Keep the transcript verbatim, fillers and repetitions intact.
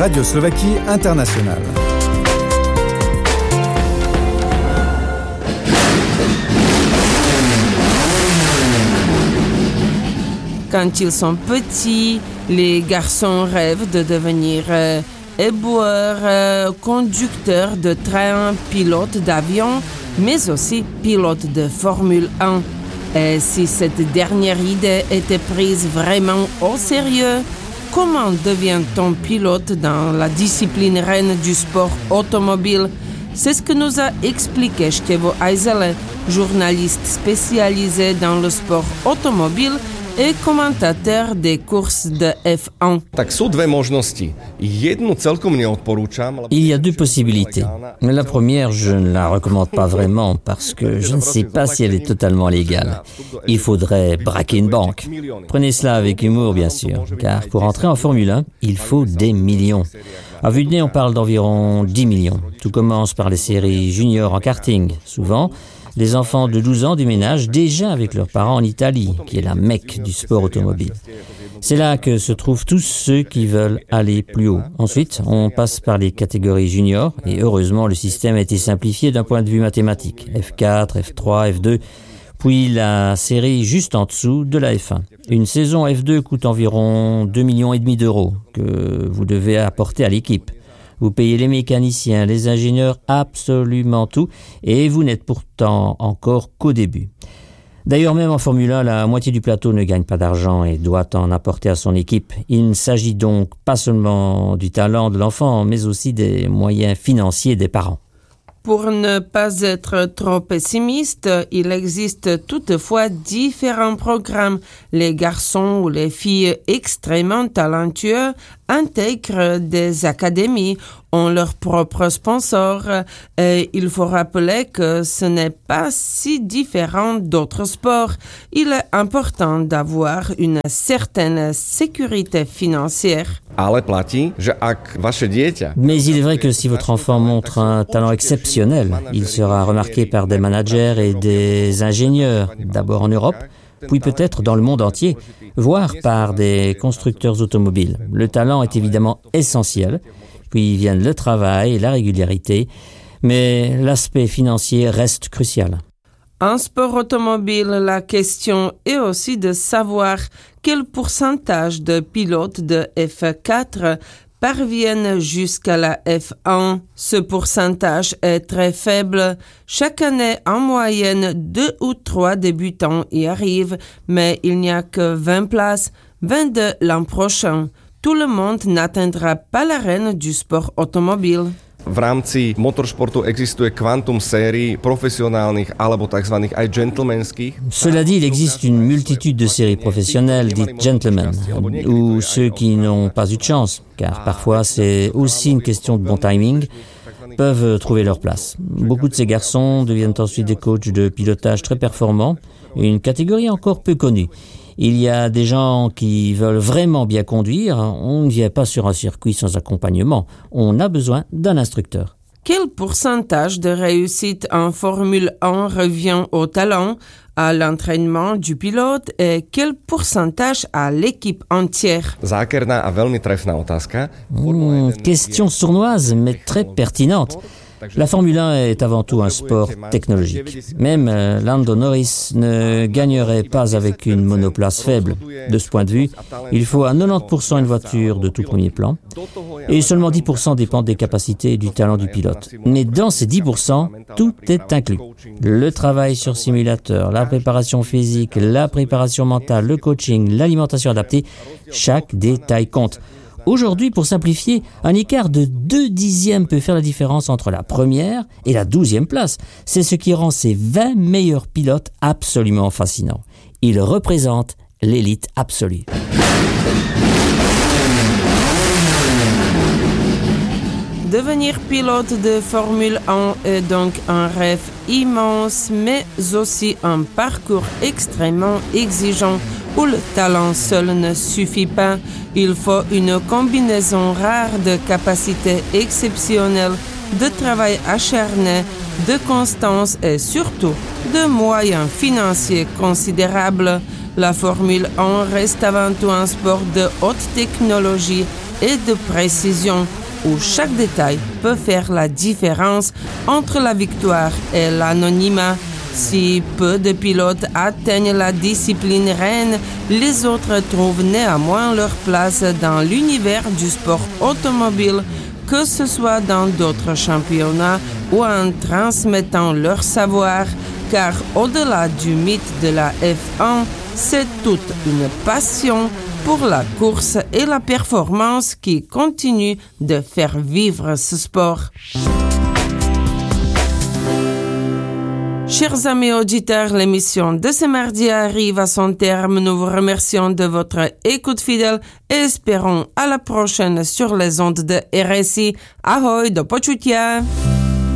Radio Slovaquie Internationale. Quand ils sont petits, les garçons rêvent de devenir euh, éboueurs, euh, conducteurs de train, pilotes d'avion, mais aussi pilotes de Formule un. Et si cette dernière idée était prise vraiment au sérieux, comment devient-on pilote dans la discipline reine du sport automobile? C'est ce que nous a expliqué Števo Ajzele, journaliste spécialisé dans le sport automobile et commentateur des courses de F un. Il y a deux possibilités. La première, je ne la recommande pas vraiment parce que je ne sais pas si elle est totalement légale. Il faudrait braquer une banque. Prenez cela avec humour, bien sûr, car pour entrer en Formule un, il faut des millions. À vue de nez, on parle d'environ dix millions. Tout commence par les séries juniors en karting. Souvent, les enfants de douze ans déménagent déjà avec leurs parents en Italie, qui est la Mecque du sport automobile. C'est là que se trouvent tous ceux qui veulent aller plus haut. Ensuite, on passe par les catégories juniors, et heureusement, le système a été simplifié d'un point de vue mathématique. F quatre, F trois, F deux, puis la série juste en dessous de la F un. Une saison F deux coûte environ deux virgule cinq millions d'euros que vous devez apporter à l'équipe. Vous payez les mécaniciens, les ingénieurs, absolument tout, et vous n'êtes pourtant encore qu'au début. D'ailleurs, même en Formule un, la moitié du plateau ne gagne pas d'argent et doit en apporter à son équipe. Il ne s'agit donc pas seulement du talent de l'enfant, mais aussi des moyens financiers des parents. Pour ne pas être trop pessimiste, il existe toutefois différents programmes. Les garçons ou les filles extrêmement talentueux intègrent des académies, ont leurs propres sponsors. Et il faut rappeler que ce n'est pas si différent d'autres sports. Il est important d'avoir une certaine sécurité financière. Mais il est vrai que si votre enfant montre un talent exceptionnel, il sera remarqué par des managers et des ingénieurs, d'abord en Europe, puis peut-être dans le monde entier, voire par des constructeurs automobiles. Le talent est évidemment essentiel, puis viennent le travail et la régularité, mais l'aspect financier reste crucial. En sport automobile, la question est aussi de savoir quel pourcentage de pilotes de F quatre parviennent jusqu'à la F un. Ce pourcentage est très faible. Chaque année, en moyenne, deux ou trois débutants y arrivent, mais il n'y a que vingt places, vingt-deux l'an prochain. Tout le monde n'atteindra pas l'arène du sport automobile. V rámci motoršportu existuje kvantum sérií profesionálnych alebo tzv. Aj gentlemanských. Cela dit, il existe une multitude de séries professionnelles dites gentlemen, ou ceux qui n'ont pas eu de chance, car parfois c'est aussi une question de bon timing, peuvent trouver leur place. Beaucoup de ces garçons deviennent ensuite des coachs de pilotage très performants, une catégorie encore peu connue. Il y a des gens qui veulent vraiment bien conduire. On ne vient pas sur un circuit sans accompagnement. On a besoin d'un instructeur. Quel pourcentage de réussite en Formule un revient au talent, à l'entraînement du pilote et quel pourcentage à l'équipe entière? Zákerná a veľmi trefná otázka. Mmh, question sournoise, mais très pertinente. La Formule un est avant tout un sport technologique. Même euh, Lando Norris ne gagnerait pas avec une monoplace faible. De ce point de vue, il faut à quatre-vingt-dix pour cent une voiture de tout premier plan et seulement dix pour cent dépendent des capacités et du talent du pilote. Mais dans ces dix pour cent, tout est inclus. Le travail sur simulateur, la préparation physique, la préparation mentale, le coaching, l'alimentation adaptée, chaque détail compte. Aujourd'hui, pour simplifier, un écart de deux dixièmes peut faire la différence entre la première et la douzième place. C'est ce qui rend ces vingt meilleurs pilotes absolument fascinants. Ils représentent l'élite absolue. Devenir pilote de Formule un est donc un rêve immense, mais aussi un parcours extrêmement exigeant où le talent seul ne suffit pas. Il faut une combinaison rare de capacités exceptionnelles, de travail acharné, de constance et surtout de moyens financiers considérables. La Formule un reste avant tout un sport de haute technologie et de précision, où chaque détail peut faire la différence entre la victoire et l'anonymat. Si peu de pilotes atteignent la discipline reine, les autres trouvent néanmoins leur place dans l'univers du sport automobile, que ce soit dans d'autres championnats ou en transmettant leur savoir, car au-delà du mythe de la F un, c'est toute une passion pour la course et la performance qui continue de faire vivre ce sport. Chers amis auditeurs, l'émission de ce mardi arrive à son terme. Nous vous remercions de votre écoute fidèle et espérons à la prochaine sur les ondes de R S I. Ahoj, do počutia!